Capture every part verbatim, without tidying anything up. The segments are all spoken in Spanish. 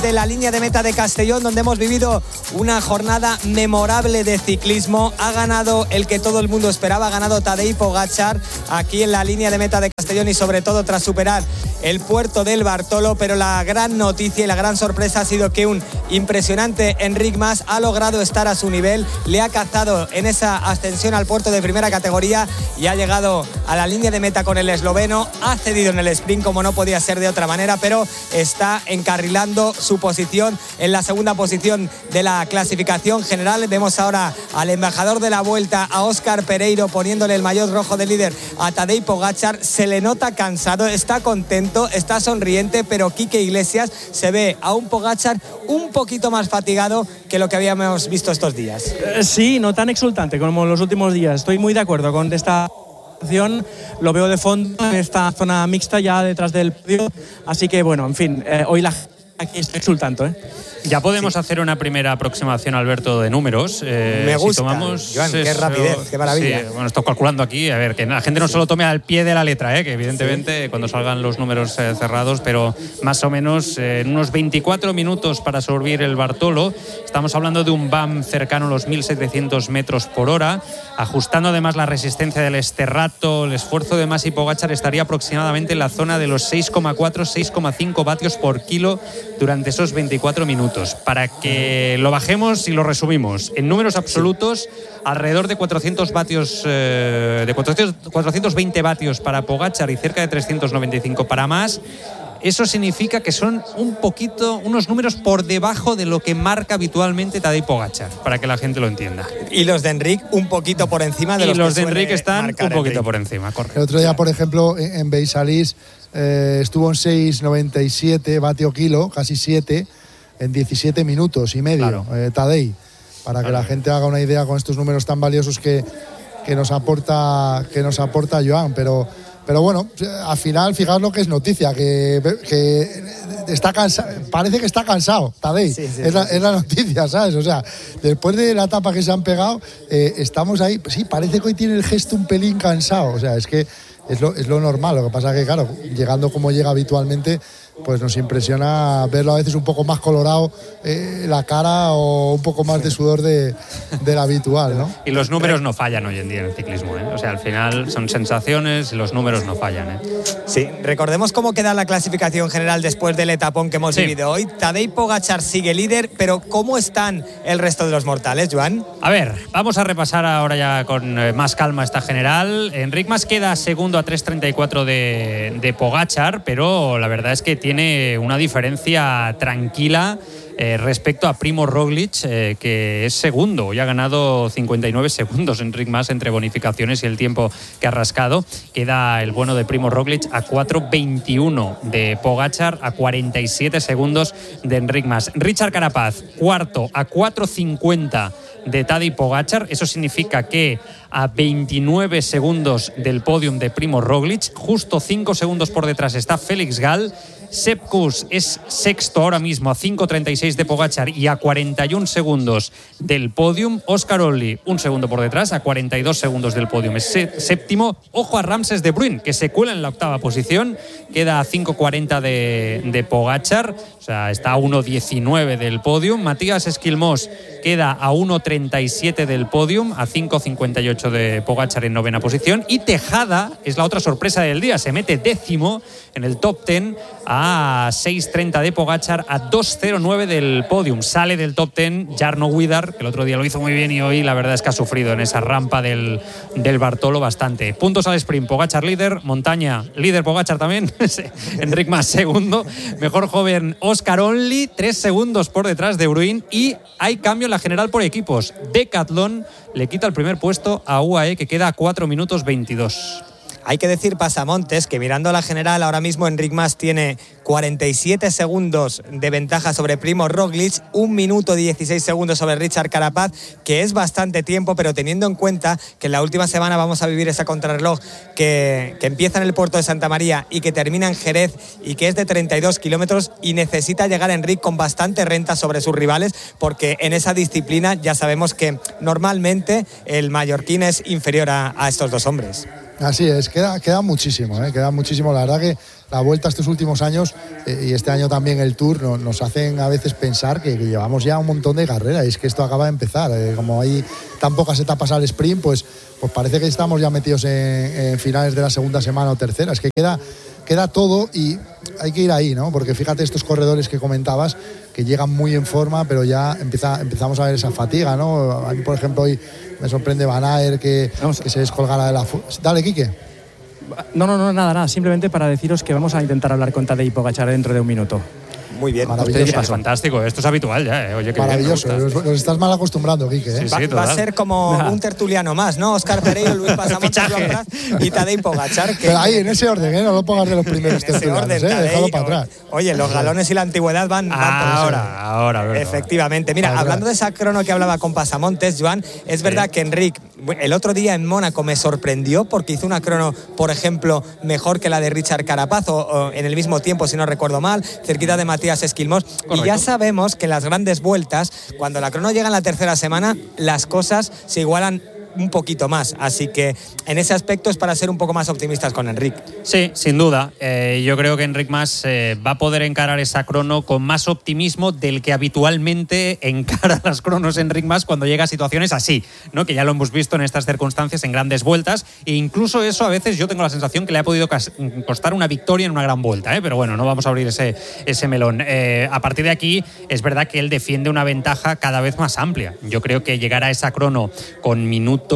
desde la línea de meta de Castellón, donde hemos vivido una jornada memorable de ciclismo. Ha ganado el que todo el mundo esperaba, ha ganado Tadej Pogačar aquí en la línea de meta de Castellón y sobre todo tras superar el puerto del Bartolo, pero la gran noticia y la gran sorpresa ha sido que un impresionante Enric Mas ha logrado estar a su nivel, le ha cazado en esa ascensión al puerto de primera categoría y ha llegado a la línea de meta con el esloveno, ha cedido en el sprint como no podía ser de otra manera, pero está encarrilando su posición en la segunda posición de la clasificación general. Vemos ahora al embajador de la Vuelta, a Óscar Pereiro, poniéndole el maillot rojo de líder a Tadej Pogačar. Se le nota cansado, está contento, está sonriente, pero Quique Iglesias se ve a un Pogačar un poquito más fatigado que lo que habíamos visto estos días. Sí, no tan exultante como los últimos días. Estoy muy de acuerdo con esta acción. Lo veo de fondo en esta zona mixta ya detrás del podio. Así que bueno, en fin, eh, hoy la aquí está exultante, ¿eh? Ya podemos sí. hacer una primera aproximación, Alberto, de números. Eh, Me gusta, si tomamos Joan, eso, qué rapidez, qué maravilla. Sí, bueno, estoy calculando aquí, a ver, que la gente no sí. se lo tome al pie de la letra, eh, que evidentemente sí. cuando salgan los números eh, cerrados, pero más o menos eh, en unos veinticuatro minutos para subir el Bartolo. Estamos hablando de un V A M cercano a los mil setecientos metros por hora, ajustando además la resistencia del esterrato. El esfuerzo de Mas y Pogačar estaría aproximadamente en la zona de los seis coma cuatro, seis coma cinco vatios por kilo durante esos veinticuatro minutos. Para que lo bajemos y lo resumimos, en números absolutos, alrededor de cuatrocientos vatios, eh, de cuatrocientos, cuatrocientos veinte vatios para Pogačar y cerca de trescientos noventa y cinco para Mas. Eso significa que son un poquito, unos números por debajo de lo que marca habitualmente Tadej Pogačar, para que la gente lo entienda. Y los de Enric un poquito por encima de y los, los que de Enric están un poquito Enric. por encima, correcto. El otro día, por ejemplo, en Beisalís eh, estuvo en seis coma noventa y siete vatio kilo, casi siete, en diecisiete minutos y medio, claro. eh, Tadej, para claro. que la gente haga una idea con estos números tan valiosos que, que nos aporta que nos aporta Joan, pero pero bueno, al final fijaos lo que es noticia, que, que está cansado, parece que está cansado Tadej, sí, sí, es, la, sí. es la noticia, ¿sabes? O sea, después de la etapa que se han pegado, eh, estamos ahí, sí, parece que hoy tiene el gesto un pelín cansado, o sea, es que es lo, es lo normal, lo que pasa que claro, llegando como llega habitualmente, pues nos impresiona verlo a veces un poco más colorado eh, la cara o un poco más de sudor de, de la habitual, ¿no? Y los números no fallan hoy en día en el ciclismo, ¿eh? O sea, al final son sensaciones y los números no fallan, ¿eh? Sí, recordemos cómo queda la clasificación general después del etapón que hemos sí. vivido hoy. Tadej Pogačar sigue líder, pero ¿cómo están el resto de los mortales, Joan? A ver, vamos a repasar ahora ya con eh, más calma esta general. Enric Mas queda segundo a tres treinta y cuatro de, de Pogačar, pero la verdad es que tiene una diferencia tranquila eh, respecto a Primož Roglič, eh, que es segundo y ha ganado cincuenta y nueve segundos Enric Mas entre bonificaciones y el tiempo que ha rascado. Queda el bueno de Primož Roglič a cuatro veintiuno de Pogačar, a cuarenta y siete segundos de Enric Mas. Richard Carapaz, cuarto, a cuatro cincuenta de Tadej Pogačar. Eso significa que a veintinueve segundos del podium de Primož Roglič, justo cinco segundos por detrás está Félix Gall. Sepp Kuss es sexto ahora mismo a cinco treinta y seis de Pogačar y a cuarenta y uno segundos del podium. Óscar Olli un segundo por detrás, a cuarenta y dos segundos del podium, es séptimo. Ojo a Ramses de Bruyn, que se cuela en la octava posición, queda a cinco cuarenta de, de Pogačar, o sea, está a uno diecinueve del podium. Matías Esquilmós queda a uno treinta y siete del podium, a cinco cincuenta y ocho de Pogačar en novena posición. Y Tejada es la otra sorpresa del día, se mete décimo en el top diez a seis treinta de Pogačar, a dos cero nueve del podium. Sale del top diez Jarno Widar, que el otro día lo hizo muy bien y hoy la verdad es que ha sufrido en esa rampa del, del Bartolo bastante. Puntos al sprint, Pogačar líder, montaña líder Pogačar también, Enric Mas segundo, mejor joven Óscar Olli, tres segundos por detrás de Bruyn, y hay cambio en la general por equipos. Decathlon le quita el primer puesto a U A E, que queda a cuatro minutos veintidós. Hay que decir, pasamontes, que mirando la general ahora mismo Enric Mas tiene cuarenta y siete segundos de ventaja sobre Primož Roglič, un minuto dieciséis segundos sobre Richard Carapaz, que es bastante tiempo, pero teniendo en cuenta que en la última semana vamos a vivir esa contrarreloj que, que empieza en el puerto de Santa María y que termina en Jerez y que es de treinta y dos kilómetros, y necesita llegar Enric con bastante renta sobre sus rivales, porque en esa disciplina ya sabemos que normalmente el mallorquín es inferior a, a estos dos hombres. Así es, queda, queda muchísimo, ¿eh? queda muchísimo. La verdad que la Vuelta estos últimos años eh, y este año también el Tour no, nos hacen a veces pensar que, que llevamos ya un montón de carreras y es que esto acaba de empezar. Eh, como hay tan pocas etapas al sprint, pues, pues parece que estamos ya metidos en, en finales de la segunda semana o tercera. Es que queda, queda todo y hay que ir ahí, ¿no? Porque fíjate estos corredores que comentabas que llegan muy en forma, pero ya empieza, empezamos a ver esa fatiga, ¿no? A mí, por ejemplo, hoy me sorprende Van Aert que, que se descolgara de la... Dale, Quique. No, no, no, nada, nada. Simplemente para deciros que vamos a intentar hablar con Tadej Pogačar dentro de un minuto. Muy bien, maravilloso. Es fantástico, esto es habitual ya. ¿eh? Oye, qué maravilloso, bien, nos, nos estás mal acostumbrando, Quique. ¿eh? Sí, sí, va, va a ser como nah. un tertuliano más, ¿no? Óscar Pereiro, Luis Pasamontes, Joan Prat y Tadej Pogačar. Que... Pero ahí, en ese orden, ¿eh? No lo pongas de los primeros tertulianos, orden, ¿eh? Déjalo para atrás. Oye, los galones y la antigüedad van... van ahora, ahora, verdad. Efectivamente. Mira, para hablando atrás. de esa crono que hablaba con Pasamontes, Joan, es sí. verdad que Enric, el otro día en Mónaco me sorprendió porque hizo una crono, por ejemplo, mejor que la de Richard Carapaz, o, o en el mismo tiempo, si no recuerdo mal, cerquita de Matías Esquilmós. Correcto. Y ya sabemos que en las grandes vueltas, cuando la crono llega en la tercera semana, las cosas se igualan un poquito más, así que en ese aspecto es para ser un poco más optimistas con Enric. Sí, sin duda. Eh, yo creo que Enric Mas eh, va a poder encarar esa crono con más optimismo del que habitualmente encara las cronos Enric Mas cuando llega a situaciones así, ¿no? Que ya lo hemos visto en estas circunstancias en grandes vueltas, e incluso eso a veces yo tengo la sensación que le ha podido costar una victoria en una gran vuelta, ¿eh? Pero bueno, no vamos a abrir ese, ese melón. Eh, a partir de aquí es verdad que él defiende una ventaja cada vez más amplia. Yo creo que llegar a esa crono con minutos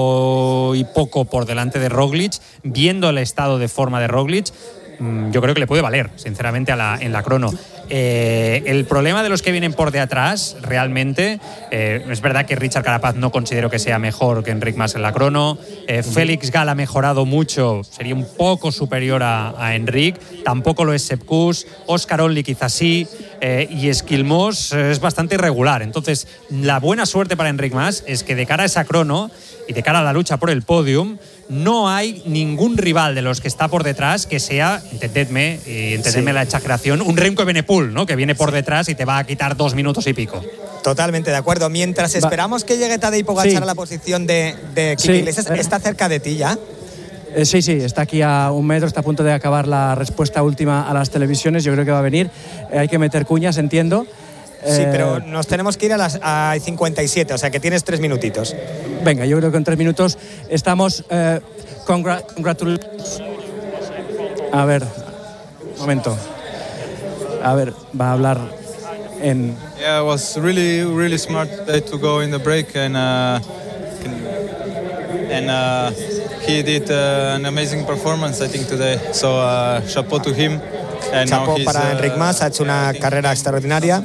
y poco por delante de Roglic, viendo el estado de forma de Roglic, yo creo que le puede valer, sinceramente, a la, en la crono. Eh, el problema de los que vienen por de atrás, realmente, eh, es verdad que Richard Carapaz no considero que sea mejor que Enric Mas en la crono. Eh, Félix Gall ha mejorado mucho, sería un poco superior a, a Enric. Tampoco lo es Sepp Kuss. Oscar Only quizás sí. Eh, y Esquilmós es bastante irregular. Entonces, la buena suerte para Enric Mas es que de cara a esa crono y de cara a la lucha por el podium, no hay ningún rival de los que está por detrás que sea, entendedme, y entendedme sí. la exageración, un Remco Evenepoel, ¿no? Que viene por detrás y te va a quitar dos minutos y pico. Totalmente de acuerdo. Mientras esperamos va. que llegue Tadej Pogačar sí. a la posición de, de Quique sí. Iglesias, ¿está cerca de ti ya? Eh, sí, sí, está aquí a un metro, está a punto de acabar la respuesta última a las televisiones. Yo creo que va a venir. Eh, hay que meter cuñas, entiendo. Sí, eh, pero nos tenemos que ir a las a cincuenta y siete, o sea que tienes tres minutitos. Venga, yo creo que en tres minutos estamos... Eh, congra congratulations. A ver, un momento. A ver, va a hablar en... Yeah, it was really, really smart day to go in the break and... Uh, and uh, he did uh, an amazing performance, I think, today. So, uh, chapeau to him. Chapo para Enric Mas, ha hecho una carrera extraordinaria.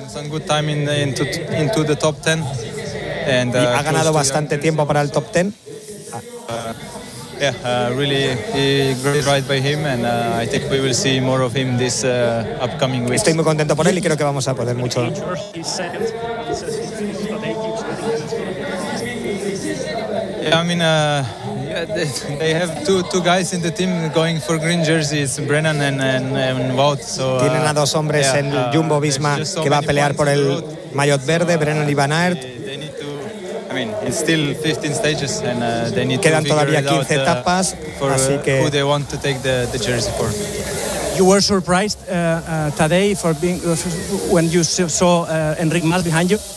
And, uh, y ha ganado bastante tiempo para el top ten. Uh, yeah, uh, really great ride by him, and uh, I think we will see more of him this uh, upcoming weeks. Estoy muy contento por él y creo que vamos a poder mucho. Yeah, I mean, uh, yeah, they, they have two two guys in the team going for green jerseys, Brennan and, and, and Wout. So, uh, tienen a dos hombres yeah, en el Jumbo Visma so que va a pelear por el maillot verde, Brennan y Van Aert. I mean, it's still fifteen stages and uh, they need Quedan to todavía figure quince it out, etapas, uh, for así que who they want to take the, the jersey for. You were surprised uh, uh, today for being uh, when you saw uh, Enric Mas behind you.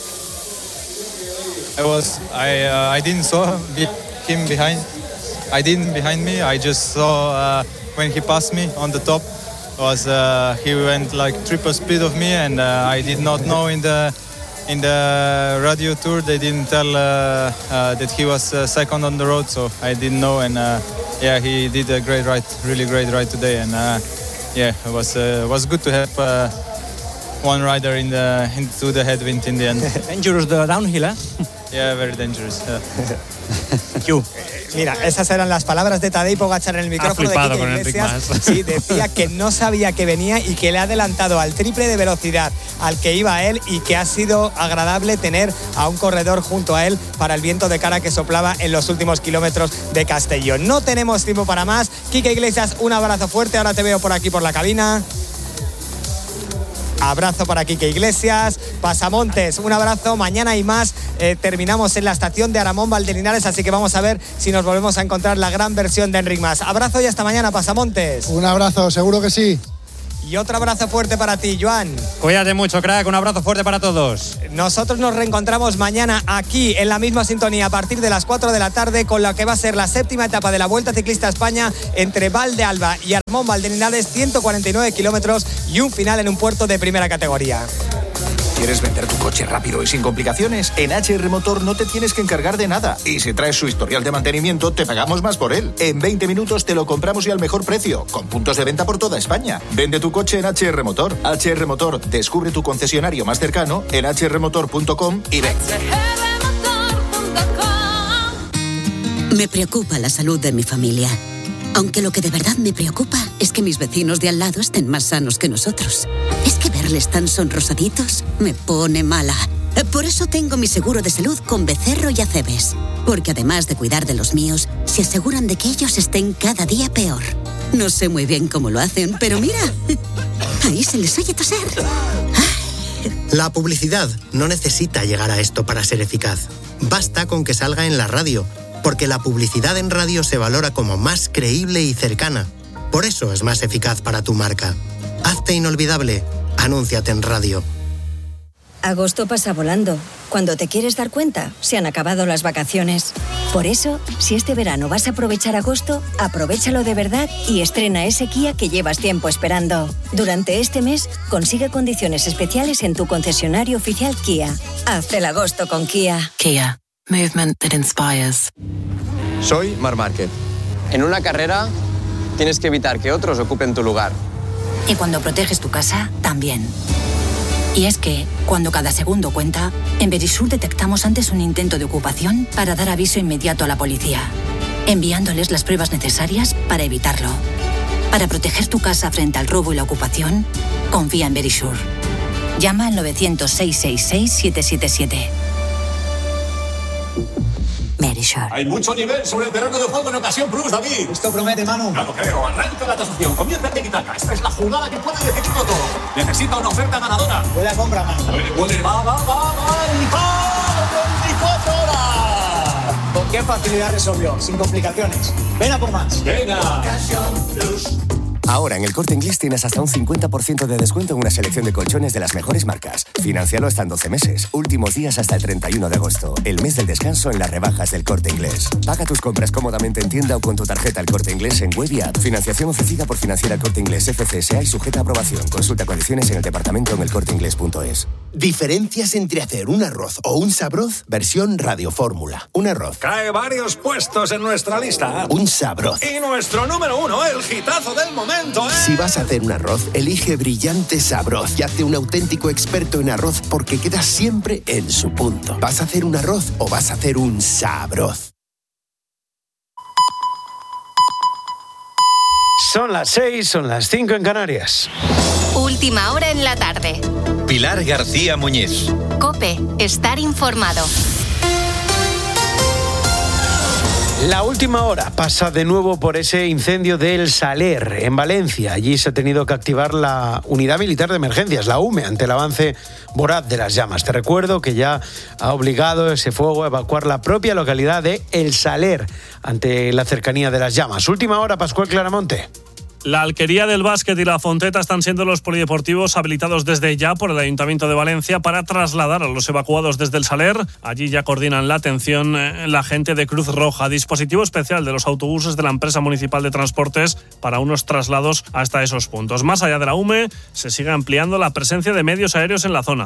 I was I uh, I didn't saw him behind. I didn't behind me. I just saw uh, when he passed me on the top. Was uh, he went like triple speed of me, and uh, I did not know in the in the radio tour they didn't tell uh, uh, that he was uh, second on the road, so I didn't know. And uh, yeah, he did a great ride, really great ride today, and uh, yeah, it was uh, was good to have uh, one rider in the into the headwind in the end. Dangerous the downhill, eh? Yeah, very dangerous. Yeah. Thank you. Mira, esas eran las palabras de Tadej Pogačar en el micrófono de Quique Iglesias. Sí, decía que no sabía que venía y que le ha adelantado al triple de velocidad al que iba él y que ha sido agradable tener a un corredor junto a él para el viento de cara que soplaba en los últimos kilómetros de Castellón. No tenemos tiempo para más. Quique Iglesias, un abrazo fuerte. Ahora te veo por aquí por la cabina. Abrazo para Quique Iglesias. Pasamontes, un abrazo. Mañana hay más. Eh, terminamos en la estación de Aramón Valdelinares, así que vamos a ver si nos volvemos a encontrar la gran versión de Enric Mas. Abrazo y hasta mañana, Pasamontes. Un abrazo, seguro que sí. Y otro abrazo fuerte para ti, Joan. Cuídate mucho, crack. Un abrazo fuerte para todos. Nosotros nos reencontramos mañana aquí en la misma sintonía a partir de las cuatro de la tarde con la que va a ser la séptima etapa de la Vuelta Ciclista a España entre Valdealba y Aramón Valdelinares, ciento cuarenta y nueve kilómetros y un final en un puerto de primera categoría. ¿Quieres vender tu coche rápido y sin complicaciones? En H R Motor no te tienes que encargar de nada. Y si traes su historial de mantenimiento, te pagamos más por él. En veinte minutos te lo compramos y al mejor precio, con puntos de venta por toda España. Vende tu coche en H R Motor. H R Motor, descubre tu concesionario más cercano en h r motor punto com y ven. Me preocupa la salud de mi familia. Aunque lo que de verdad me preocupa es que mis vecinos de al lado estén más sanos que nosotros. Es que verles tan sonrosaditos me pone mala. Por eso tengo mi seguro de salud con Becerro y Acebes. Porque además de cuidar de los míos, se aseguran de que ellos estén cada día peor. No sé muy bien cómo lo hacen, pero mira, ahí se les oye toser. La publicidad no necesita llegar a esto para ser eficaz. Basta con que salga en la radio, porque la publicidad en radio se valora como más creíble y cercana. Por eso es más eficaz para tu marca. Hazte inolvidable. Anúnciate en radio. Agosto pasa volando. Cuando te quieres dar cuenta, se han acabado las vacaciones. Por eso, si este verano vas a aprovechar agosto, aprovéchalo de verdad y estrena ese Kia que llevas tiempo esperando. Durante este mes, consigue condiciones especiales en tu concesionario oficial Kia. Haz el agosto con Kia. Kia. Movement that inspires. Soy Marc Márquez. En una carrera tienes que evitar que otros ocupen tu lugar. Y cuando proteges tu casa, también. Y es que, cuando cada segundo cuenta, en Verisur detectamos antes un intento de ocupación para dar aviso inmediato a la policía, enviándoles las pruebas necesarias para evitarlo. Para proteger tu casa frente al robo y la ocupación, confía en Verisur. Llama al novecientos, seiscientos sesenta y seis, siete siete siete. Verisur. Hay mucho nivel sobre el terreno de juego en ocasión Plus, David. Esto promete, Manu. No lo creo. Arranca la tasación. Comienza el tiki-taka. Esta es la jugada que puede decidirlo todo. Necesita una oferta ganadora. Huele a compra, Manu. Huele, huele. Va, va, va, va. ¡Y va! veinticuatro horas! ¿Con qué facilidad resolvió? Sin complicaciones. Ven a por más. Venga. Ocasión Plus. Ahora en El Corte Inglés tienes hasta un cincuenta por ciento de descuento en una selección de colchones de las mejores marcas. Financialo hasta en doce meses. Últimos días hasta el treinta y uno de agosto. El mes del descanso en las rebajas del Corte Inglés. Paga tus compras cómodamente en tienda o con tu tarjeta El Corte Inglés en web y app. Financiación ofrecida por Financiera El Corte Inglés F C S A y sujeta a aprobación. Consulta condiciones en el departamento en el corte inglés punto es. Diferencias entre hacer un arroz o un sabroz, versión Radio Fórmula. Un arroz. Cae varios puestos en nuestra lista. Un sabroz. Y nuestro número uno, el hitazo del momento, ¿eh? Si vas a hacer un arroz, elige Brillante Sabroz y hazte un auténtico experto en arroz porque quedas siempre en su punto. ¿Vas a hacer un arroz o vas a hacer un sabroz? Son las seis, son las cinco en Canarias. Última hora en la tarde. Pilar García Muñiz. COPE, estar informado. La última hora pasa de nuevo por ese incendio del Saler, en Valencia. Allí se ha tenido que activar la Unidad Militar de Emergencias, la U M E, ante el avance voraz de las llamas. Te recuerdo que ya ha obligado ese fuego a evacuar la propia localidad de El Saler, ante la cercanía de las llamas. Última hora, Pascual Claramonte. La Alquería del Básquet y la Fonteta están siendo los polideportivos habilitados desde ya por el Ayuntamiento de Valencia para trasladar a los evacuados desde el Saler. Allí ya coordinan la atención la gente de Cruz Roja. Dispositivo especial de los autobuses de la empresa municipal de transportes para unos traslados hasta esos puntos. Más allá de la U M E, se sigue ampliando la presencia de medios aéreos en la zona.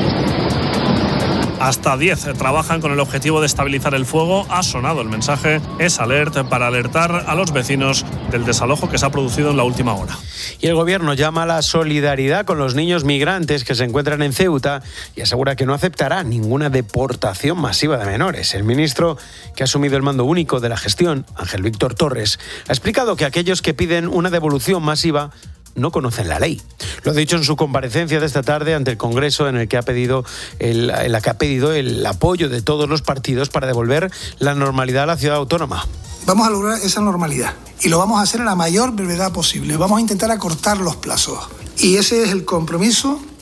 Hasta diez trabajan con el objetivo de estabilizar el fuego. Ha sonado el mensaje Es Alert para alertar a los vecinos del desalojo que se ha producido en la última hora. Y el gobierno llama a la solidaridad con los niños migrantes que se encuentran en Ceuta y asegura que no aceptará ninguna deportación masiva de menores. El ministro, que ha asumido el mando único de la gestión, Ángel Víctor Torres, ha explicado que aquellos que piden una devolución masiva no conocen la ley. Lo ha dicho en su comparecencia de esta tarde ante el Congreso, en el que ha pedido el, en la que ha pedido el apoyo de todos los partidos para devolver la normalidad a la ciudad autónoma. Vamos a lograr esa normalidad y lo vamos a hacer en la mayor brevedad posible. Vamos a intentar acortar los plazos y ese es el compromiso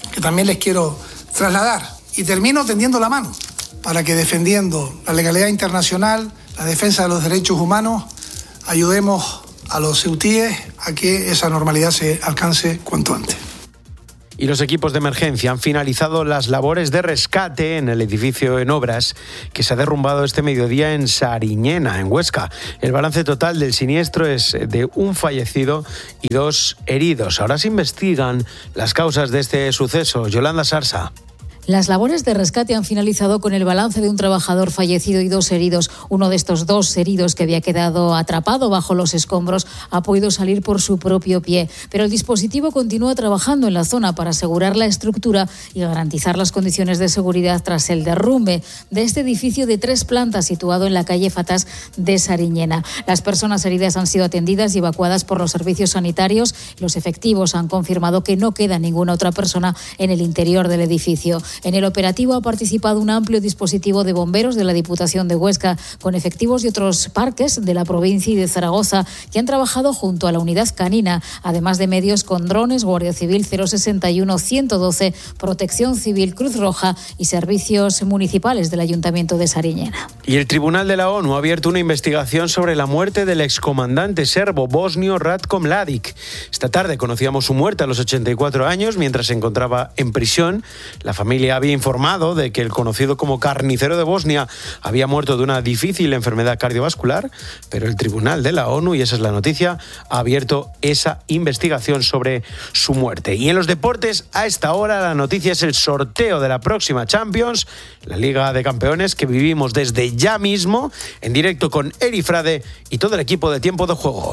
que también les quiero trasladar. Y termino tendiendo la mano para que, defendiendo la legalidad internacional, la defensa de los derechos humanos, ayudemos a los ceutíes a que esa normalidad se alcance cuanto antes. Y los equipos de emergencia han finalizado las labores de rescate en el edificio en obras que se ha derrumbado este mediodía en Sariñena, en Huesca. El balance total del siniestro es de un fallecido y dos heridos. Ahora se investigan las causas de este suceso. Yolanda Sarsa. Las labores de rescate han finalizado con el balance de un trabajador fallecido y dos heridos. Uno de estos dos heridos, que había quedado atrapado bajo los escombros, ha podido salir por su propio pie. Pero el dispositivo continúa trabajando en la zona para asegurar la estructura y garantizar las condiciones de seguridad tras el derrumbe de este edificio de tres plantas situado en la calle Fatás de Sariñena. Las personas heridas han sido atendidas y evacuadas por los servicios sanitarios. Los efectivos han confirmado que no queda ninguna otra persona en el interior del edificio. En el operativo ha participado un amplio dispositivo de bomberos de la Diputación de Huesca, con efectivos de otros parques de la provincia y de Zaragoza, que han trabajado junto a la unidad canina, además de medios con drones, Guardia Civil cero sesenta y uno ciento doce, Protección Civil, Cruz Roja y servicios municipales del Ayuntamiento de Sariñena. Y el Tribunal de la ONU ha abierto una investigación sobre la muerte del excomandante serbo bosnio Ratko Mladic. Esta tarde conocíamos su muerte a los ochenta y cuatro años mientras se encontraba en prisión. La familia había informado de que el conocido como carnicero de Bosnia había muerto de una difícil enfermedad cardiovascular, pero el Tribunal de la ONU, y esa es la noticia, ha abierto esa investigación sobre su muerte. Y en los deportes, a esta hora, la noticia es el sorteo de la próxima Champions, la Liga de Campeones, que vivimos desde ya mismo, en directo con Eri Frade y todo el equipo de Tiempo de Juego.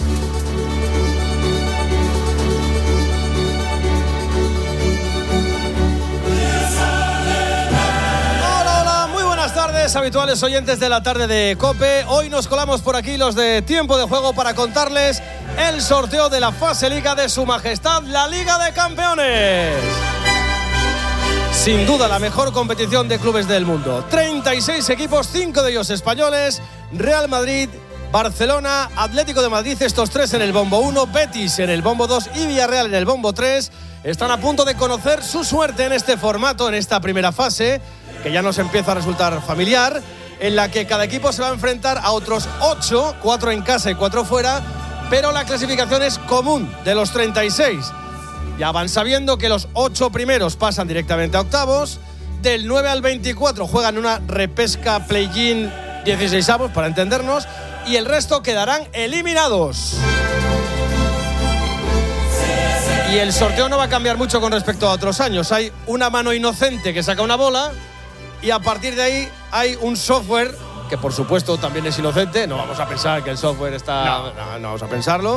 Habituales oyentes de la tarde de COPE, hoy nos colamos por aquí los de Tiempo de Juego para contarles el sorteo de la fase Liga de Su Majestad, la Liga de Campeones. Sin duda la mejor competición de clubes del mundo. treinta y seis equipos, cinco de ellos españoles: Real Madrid, Barcelona, Atlético de Madrid, estos tres en el bombo uno, Betis en el bombo dos y Villarreal en el bombo tres. Están a punto de conocer su suerte en este formato, en esta primera fase, que ya nos empieza a resultar familiar, en la que cada equipo se va a enfrentar a otros ocho, cuatro en casa y cuatro fuera, pero la clasificación es común de los treinta y seis. Ya van sabiendo que los ocho primeros pasan directamente a octavos, del nueve al veinticuatro juegan una repesca play-in dieciseisavos, para entendernos, y el resto quedarán eliminados. Y el sorteo no va a cambiar mucho con respecto a otros años. Hay una mano inocente que saca una bola, y a partir de ahí hay un software que, por supuesto, también es inocente. No vamos a pensar que el software está... No, no, no vamos a pensarlo.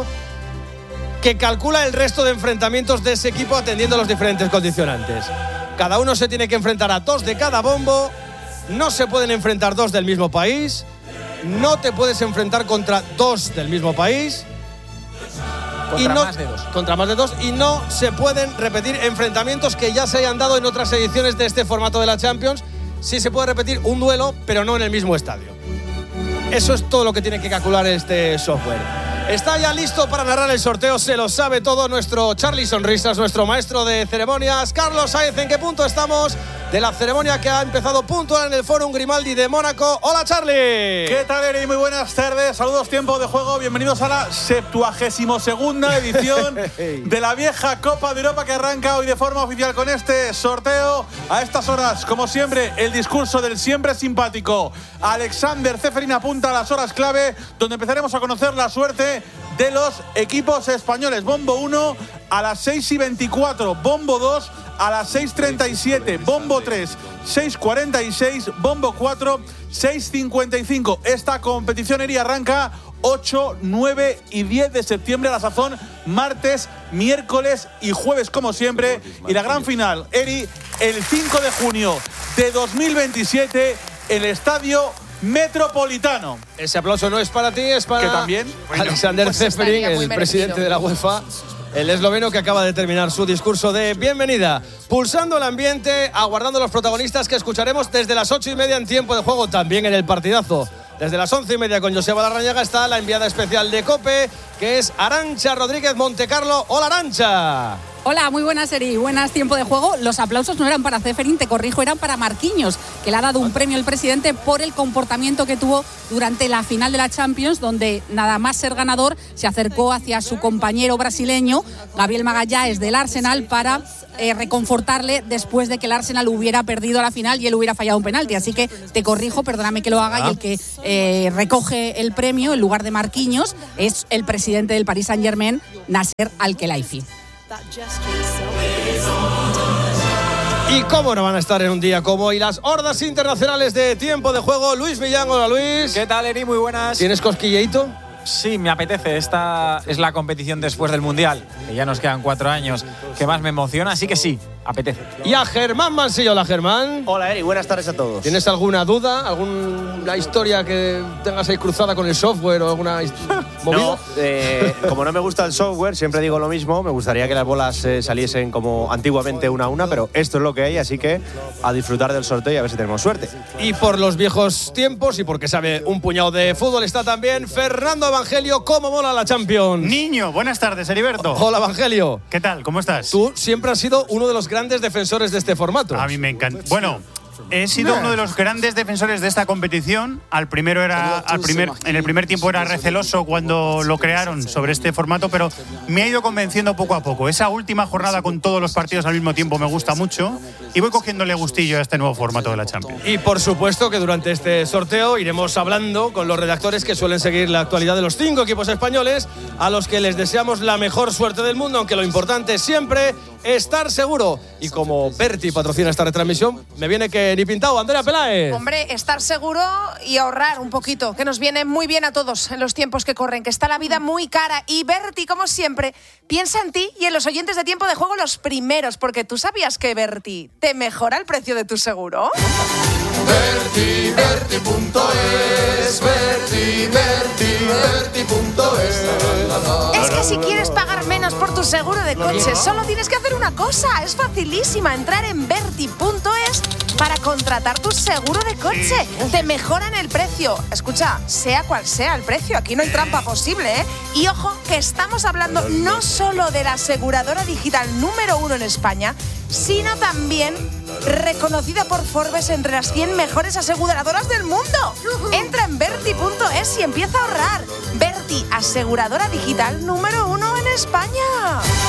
Que calcula el resto de enfrentamientos de ese equipo atendiendo los diferentes condicionantes. Cada uno se tiene que enfrentar a dos de cada bombo. No se pueden enfrentar dos del mismo país. No te puedes enfrentar contra dos del mismo país. Contra y no, más de dos. Contra más de dos. Y no se pueden repetir enfrentamientos que ya se hayan dado en otras ediciones de este formato de la Champions. Sí se puede repetir un duelo, pero no en el mismo estadio. Eso es todo lo que tiene que calcular este software. Está ya listo para narrar el sorteo, se lo sabe todo nuestro Charlie Sonrisas, nuestro maestro de ceremonias. Carlos Sáez, ¿en qué punto estamos de la ceremonia que ha empezado puntual en el Fórum Grimaldi de Mónaco? ¡Hola, Charlie! ¿Qué tal, Eri? Muy buenas tardes, saludos, Tiempo de Juego. Bienvenidos a la septuagésimo segunda edición de la vieja Copa de Europa, que arranca hoy de forma oficial con este sorteo. A estas horas, como siempre, el discurso del siempre simpático Alexander Ceferín apunta a las horas clave, donde empezaremos a conocer la suerte de los equipos españoles. Bombo uno a las seis y veinticuatro, bombo dos a las seis y treinta y siete, bombo tres, seis y cuarenta y seis, bombo cuatro, seis y cincuenta y cinco. Esta competición, Eri, arranca ocho, nueve y diez de septiembre, a la sazón martes, miércoles y jueves, como siempre. Y la gran final, Eri, el cinco de junio de dos mil veintisiete, el Estadio Metropolitano. Ese aplauso no es para ti, es para que también Alexander pues Ceferín, el presidente de la UEFA, el esloveno, que acaba de terminar su discurso de bienvenida, pulsando el ambiente, aguardando a los protagonistas que escucharemos desde las ocho y media en Tiempo de Juego, también en el partidazo. Desde las once y media con Joseba Larrañaga está la enviada especial de COPE, que es Arantxa Rodríguez Montecarlo. ¡Hola, Arantxa! Hola, muy buenas, Eri. Buenas, tiempo de juego. Los aplausos no eran para Ceferín, te corrijo, eran para Marquinhos, que le ha dado un premio al presidente por el comportamiento que tuvo durante la final de la Champions, donde nada más ser ganador se acercó hacia su compañero brasileño, Gabriel Magalhães del Arsenal, para eh, reconfortarle después de que el Arsenal hubiera perdido la final y él hubiera fallado un penalti. Así que te corrijo, perdóname que lo haga, ah. y el que eh, recoge el premio en lugar de Marquinhos es el presidente del Paris Saint-Germain, Nasser Al-Khelaifi. ¿Y cómo no van a estar en un día como hoy las hordas internacionales de tiempo de juego? Luis Millán, hola Luis. ¿Qué tal, Eri? Muy buenas. ¿Tienes cosquilleito? Sí, me apetece. Esta es la competición después del Mundial, que ya nos quedan cuatro años, que más me emociona, así que sí, apetece. Y a Germán Mansillo. Hola, Germán. Hola, Eri. Buenas tardes a todos. ¿Tienes alguna duda? ¿Alguna historia que tengas ahí cruzada con el software o alguna movida? No, eh, como no me gusta el software, siempre digo lo mismo. Me gustaría que las bolas eh, saliesen como antiguamente una a una, pero esto es lo que hay, así que a disfrutar del sorteo y a ver si tenemos suerte. Y por los viejos tiempos y porque sabe un puñado de fútbol está también Fernando Evangelio. ¿Cómo mola la Champions? Niño, buenas tardes, Heriberto. Hola, Evangelio. ¿Qué tal? ¿Cómo estás? Tú siempre has sido uno de los grandes defensores de este formato. A mí me encanta. Bueno, he sido uno de los grandes defensores de esta competición. Al primero era, al primer, en el primer tiempo era receloso cuando lo crearon sobre este formato, pero me ha ido convenciendo poco a poco. Esa última jornada con todos los partidos al mismo tiempo me gusta mucho y voy cogiéndole gustillo a este nuevo formato de la Champions. Y por supuesto que durante este sorteo iremos hablando con los redactores que suelen seguir la actualidad de los cinco equipos españoles, a los que les deseamos la mejor suerte del mundo, aunque lo importante es siempre estar seguro. Y como Berti patrocina esta retransmisión, me viene que ni pintado. Andrea Peláez. Hombre, estar seguro y ahorrar un poquito, que nos viene muy bien a todos en los tiempos que corren, que está la vida muy cara. Y Berti, como siempre, piensa en ti y en los oyentes de Tiempo de Juego los primeros, porque tú sabías que Berti te mejora el precio de tu seguro. Berti, Berti punto es, Berti, Berti, Berti punto es. Es que si quieres pagar menos por tu seguro de coche, solo tienes que hacer una cosa. Es facilísima, entrar en Berti punto es para contratar tu seguro de coche. Te mejoran el precio. Escucha, sea cual sea el precio, aquí no hay trampa posible, ¿eh? Y ojo, que estamos hablando no solo de la aseguradora digital número uno en España, sino también reconocida por Forbes entre las cien mejores aseguradoras del mundo. Entra en Berti punto es y empieza a ahorrar. Berti, aseguradora digital número uno en España.